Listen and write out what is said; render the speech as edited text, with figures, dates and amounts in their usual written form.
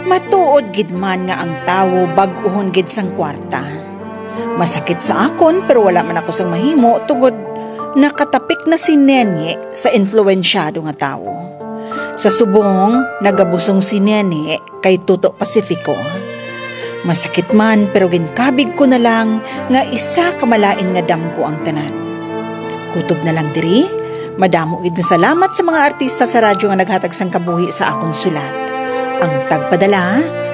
Matuod gid man nga ang tawo bag-ohon gid sang kwarta. Masakit sa akon pero wala man ako sang mahimo tungod nakatapik na si Nenye sa influensyado nga tawo. Sa subong, nagabusong si Nenye kay Tuto Pacifico. Masakit man pero ginkabig ko na lang nga isa kamalain nga damgo ang tanan. Kutob na lang diri, madamo gid nga salamat sa mga artista sa radyo nga naghatag sang kabuhi sa akong sulat. Ang tagpadala,